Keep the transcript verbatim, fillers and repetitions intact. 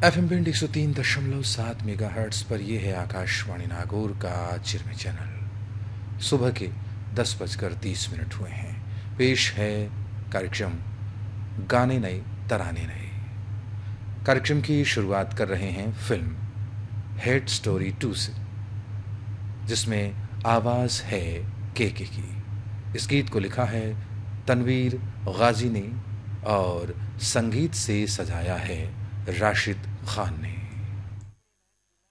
F M band एक सौ तीन दशमलव सात मेगा हर्ट्स पर यह है आकाशवाणी नागौर का चिरमे चैनल। सुबह के दस बजकर तीस मिनट हुए हैं। पेश है कार्यक्रम गाने नए तराने नए। कार्यक्रम की शुरुआत कर रहे हैं फिल्म हेट स्टोरी टू से, जिसमें आवाज है केके की। इस गीत को लिखा है तनवीर गाजी ने और संगीत से सजाया है राशिद खान ने।